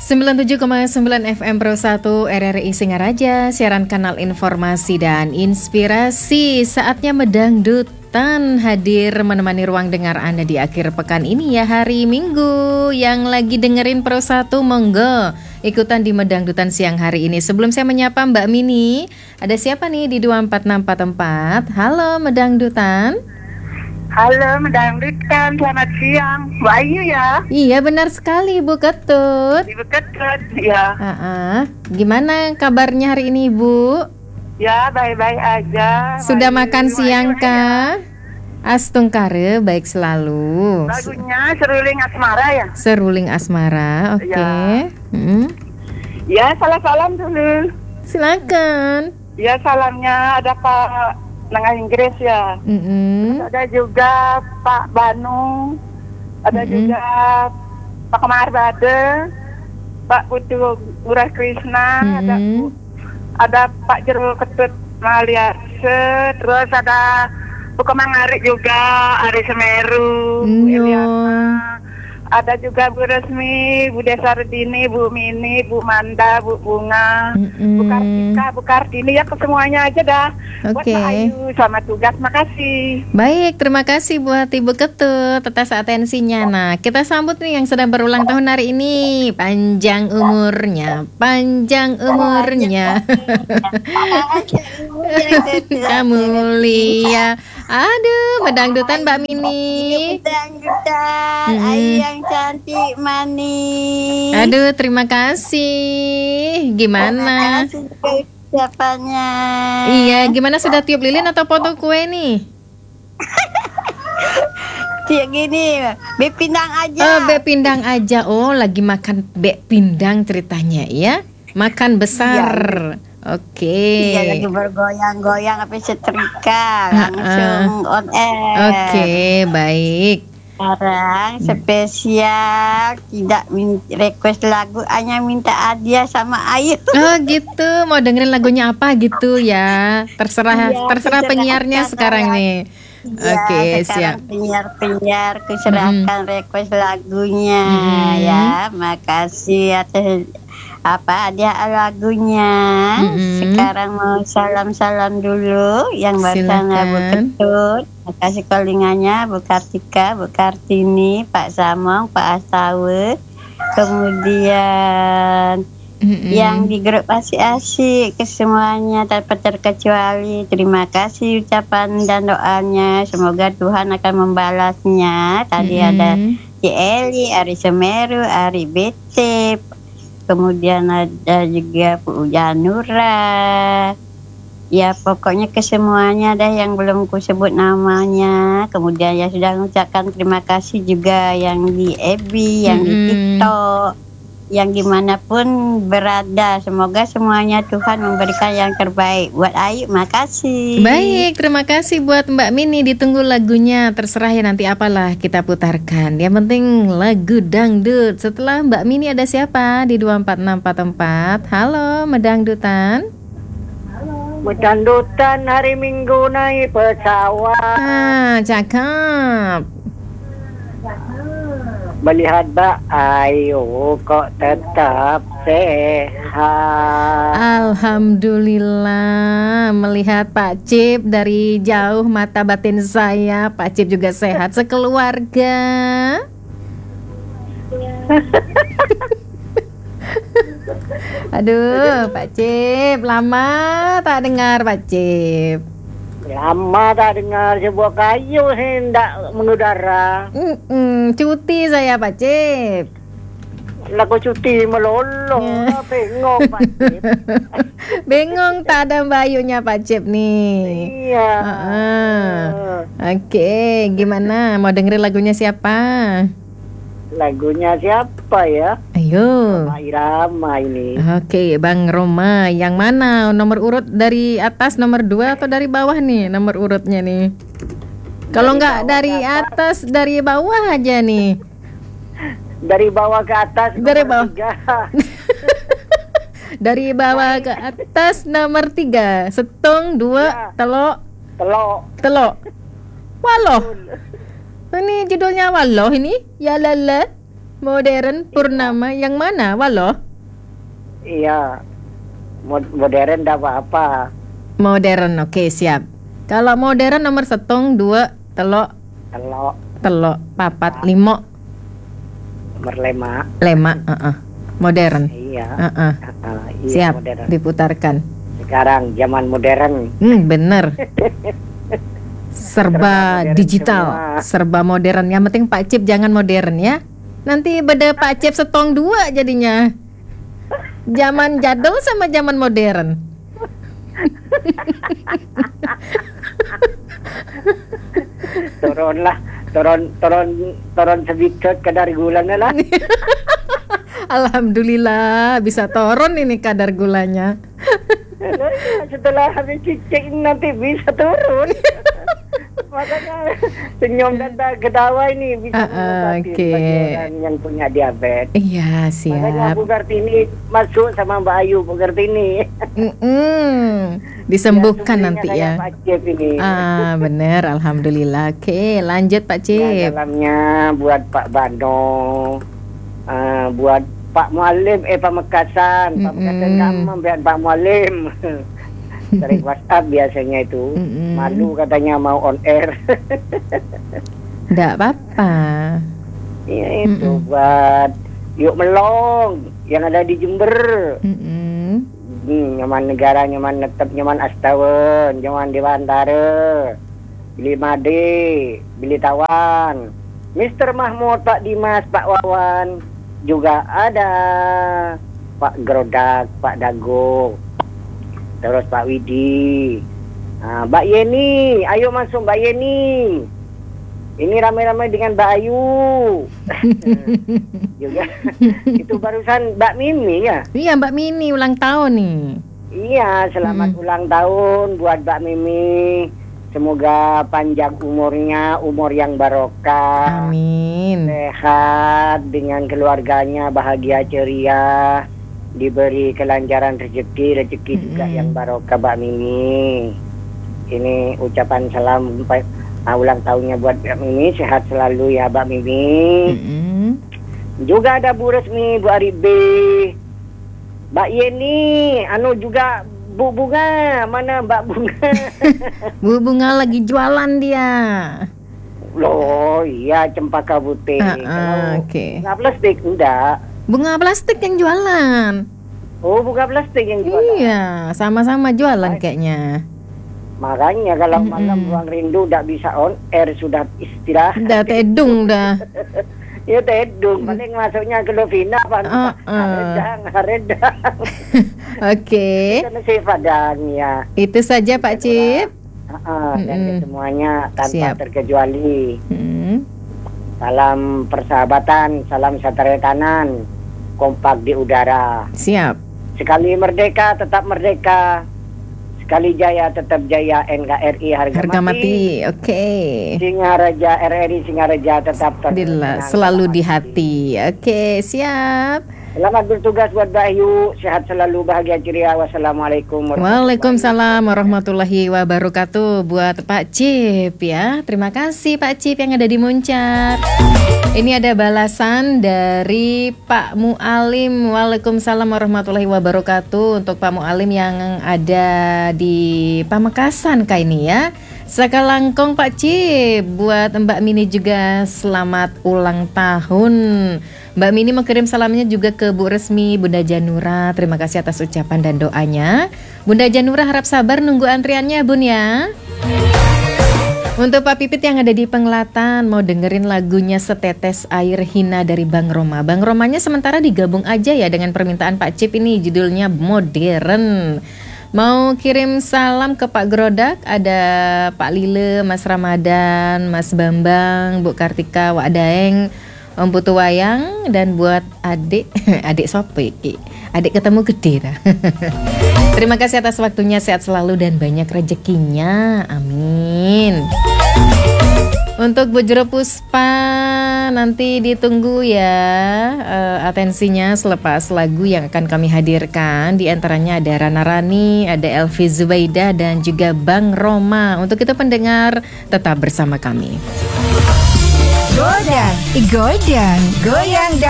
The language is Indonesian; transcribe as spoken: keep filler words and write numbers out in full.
sembilan puluh tujuh koma sembilan F M Pro satu R R I Singaraja, siaran kanal informasi dan inspirasi. Saatnya Medangdutan hadir menemani ruang dengar Anda di akhir pekan ini ya, hari Minggu. Yang lagi dengerin Pro satu, monggo ikutan di Medangdutan siang hari ini. Sebelum saya menyapa Mbak Mini, ada siapa nih di dua empat enam empat empat? Halo Medangdutan. Halo Medangdutan, selamat siang. Bu Ayu ya? Iya benar sekali Bu Ketut. Ibu Ketut, ya. Uh-uh. Gimana kabarnya hari ini Bu? Ya baik-baik aja. Sudah Bayu, makan Bayu, siang Bayu, kah? Astung kare, baik selalu. Lagunya Seruling Asmara ya? Seruling Asmara, oke. Ya. Hmm. Ya, salam-salam dulu. Silakan. Ya, salamnya ada Pak Nengah Inggris ya. Mm-mm. Ada juga Pak Banu. Ada Mm-mm. juga Pak Kemar Bade, Pak Putu Murah Krishna, Mm-mm. ada ada Pak Jero Ketut Maliase, terus ada Bu Kemang Ari juga, Ari Semeru, Bu Yo. Eliana. Ada juga Bu Resmi, Bu Desardini, Bu Mini, Bu Manda, Bu Bunga, Mm-mm. Bu Kartika, Bu Kartini, ya ke semuanya aja dah. Buat Oke. Pak Ayu, selamat tugas, makasih. Baik, terima kasih buat Ibu Ketut atas atensinya. Nah, kita sambut nih yang sedang berulang tahun hari ini. Panjang umurnya, panjang umurnya. Kamu Lia. Aduh, Medangdutan Mbak Mini. Medangdutan, Mm-mm. Ayu yang cantik manis. Aduh, terima kasih. Gimana? Terima kasih ucapannya. Iya, gimana sudah tiup lilin atau potong kue nih? Kayak gini, be pindang aja. Oh, be pindang aja. Oh, lagi makan be pindang ceritanya ya. Makan besar. Oke. Iya, lagi bergoyang-goyang apa setrika Ha-ha. langsung on air. Oke, baik. Sekarang spesial tidak min- request lagu, hanya minta hadiah sama Ayu. Oh, gitu. Mau dengerin lagunya apa gitu ya? Terserah Iya, terserah terserah penyiarnya sekarang. sekarang nih. Ya, Oke, sekarang siap. penyiar-penyiar kuserahkan request lagunya Mm-mm. ya. Makasih atas apa hadiah lagunya. Mm-mm. Sekarang mau salam-salam dulu yang bersama Bu Silakan. Ketut. Makasih callingannya Bu Kartika, Bu Kartini, Pak Samong, Pak Astawe. Kemudian Mm-mm. yang di grup asik-asik ke semuanya tanpa terkecuali, terima kasih ucapan dan doanya, semoga Tuhan akan membalasnya. Tadi Mm-mm. ada Ci Eli, Ari Semeru, Ari Bete, kemudian ada juga Bu Janura. Ya pokoknya ke semuanya dah yang belum ku sebut namanya. Kemudian yang sudah mengucapkan terima kasih juga yang di F B, yang di Mm-mm. TikTok, yang dimanapun berada. Semoga semuanya Tuhan memberikan yang terbaik. Buat Ayu, makasih. Baik, terima kasih buat Mbak Mini. Ditunggu lagunya, terserah ya nanti apalah kita putarkan. Yang penting lagu dangdut. Setelah Mbak Mini ada siapa di dua empat enam empat empat? Halo, Medangdutan. Medangdutan hari Minggu naik pesawat, Ah, cakep. melihat Mbak Ayu kok tetap sehat. Alhamdulillah, melihat Pak Cip dari jauh mata batin saya, Pak Cip juga sehat sekeluarga. Aduh, Pak Cip, lama tak dengar Pak Cip. Lama tak dengar sebuah kayu hendak mengudara. Mm-mm, cuti saya Pak Cip. Lagu cuti melolo, Ya. bengong Pak Cip. Bengong tak ada bayunya Pak Cip nih. Iya. Ah, Oke, gimana? Mau dengerin lagunya siapa? Lagunya siapa ya? Ayo. Pak Irama ini. Oke, Bang Roma, yang mana? Nomor urut dari atas nomor dua atau dari bawah nih nomor urutnya nih? Kalau Dari nggak bawah dari ke atas. atas, dari bawah aja nih. Dari bawah ke atas. Dari nomor bawah. tiga. Dari bawah ke atas nomor tiga. Setung dua, Ya. telok, Telok. telok. Waloh. Ini judulnya Waloh ini. Ya lala. Modern Purnama yang mana, Walo? Iya, mod- modern dah apa-apa. Modern, oke siap. Kalau modern nomor setong dua telok Kalau telok papat limo nomor lima, lema, uh-uh. Modern. iya, Uh-uh. Ah, iya Siap, modern. diputarkan. Sekarang zaman modern. Hmm, bener. Serba modern digital, semua. serba modern. Yang penting Pak Cip jangan modern ya. Nanti beda Pak Cip setong dua jadinya. Zaman jadul sama zaman modern. Turun lah, turun turun turun sedikit kadar gulanya lah. Alhamdulillah bisa turun ini kadar gulanya. Setelah habis cicing nanti bisa turun. Makanya senyum dan ketawa ini bisa Ah, ah, mengobati oke. bagi orang yang punya diabetes. Iya Makanya siap. Bu Kartini masuk sama Mbak Ayu Bu Kartini. Mm-mm. Disembuhkan Ya, nanti sumbernya ya. kayak Pak Cip ini. Ah bener, alhamdulillah. Oke lanjut Pak Ya, Cip. dalamnya buat Pak Bano, ah, buat Pak Mualim, eh Pak Mekasan, Pak Mekasan Mm-mm. kamu biar Pak Mualim. Sering WhatsApp biasanya itu. Mm-mm. Malu katanya mau on air. Nggak apa-apa. Iya itu Mm-mm. buat Yuk Melong yang ada di Jember. Mm-mm. Hmm, nyaman negara, nyaman netep, nyaman Astawen, nyaman di Bantara, Bili Made, Bili Tawan, Mister Mahmud, Pak Dimas, Pak Wawan, juga ada Pak Gerodak, Pak Dago, terus Pak Widi, nah, Mbak Yeni, ayo masuk Mbak Yeni. Ini ramai-ramai dengan Mbak Ayu. Juga itu barusan Mbak Mimi ya. Iya Mbak Mini ulang tahun nih. Iya, selamat Hmm. ulang tahun buat Mbak Mimi. Semoga panjang umurnya, umur yang barokah, Amin. sehat dengan keluarganya, bahagia ceria, diberi kelancaran rezeki, rezeki juga Mm-mm. yang barokah Mbak Mimi. Ini ucapan salam uh, ulang tahunnya buat Mbak Mimi, sehat selalu ya Mbak Mimi. Mm-mm. Juga ada Bu Resmi, Bu Aribe, Mbak Yeni, anu juga Bu Bunga, mana Mbak Bunga? Bu Bunga lagi jualan dia. Loh, iya Cempaka Putih. Ah, ah, Kalau oke. bunga plastik enggak. Bunga plastik yang jualan. Oh, bunga plastik yang jualan. Iya, sama-sama jualan kayaknya. Makanya kalau Mm-mm. malam ruang rindu tidak bisa on air, sudah istirahat. Udah tedung dah. Ya tedung, paling masuknya ke Lovina apa? Ah, ah. Redang, redang. Oke. Itu nasi padang ya. Itu saja Pak Cip. Ah, dan Mm-mm. semuanya tanpa Siap. terkecuali. Hmm. Salam persahabatan, salam satria kanan, kompak di udara. Siap. Sekali merdeka tetap merdeka, sekali jaya tetap jaya. N K R I harga, Harga mati. Oke. Singaraja R R I Singaraja tetap Alhamdulillah, terkenang selalu dalam di hati. hati. Oke, siap. Selamat bertugas buat Mbak Ayu, sehat selalu, bahagia ceria. Wassalamualaikum warahmatullahi Waalaikumsalam warahmatullahi wabarakatuh. Buat Pak Cip ya. Terima kasih Pak Cip yang ada di Muncak. Ini ada balasan dari Pak Mualim. Waalaikumsalam warahmatullahi wabarakatuh. Untuk Pak Mualim yang ada di Pamekasan kah ini ya. Sakalangkong Pak Cip. Buat Mbak Mini juga selamat ulang tahun. Mbak Mini mengirim salamnya juga ke Bu Resmi Bunda Janura. Terima kasih atas ucapan dan doanya. Bunda Janura harap sabar nunggu antriannya Bun ya. Untuk Pak Pipit yang ada di Penglatan, mau dengerin lagunya Setetes Air Hina dari Bang Roma. Bang Romanya sementara digabung aja ya dengan permintaan Pak Cip ini, judulnya Modern. Mau kirim salam ke Pak Gerodak, ada Pak Lile, Mas Ramadan, Mas Bambang, Bu Kartika, Wak Daeng, Om Putu Wayang, dan buat adik, adik sopo iki? Adik ketemu gede dah. Terima kasih atas waktunya, sehat selalu dan banyak rezekinya, amin. Untuk Bu Jero Puspa nanti ditunggu ya uh, atensinya selepas lagu yang akan kami hadirkan. Di antaranya ada Rana Rani, ada Elvi Zubaida dan juga Bang Roma. Untuk itu pendengar tetap bersama kami. Godang, godang, goyang.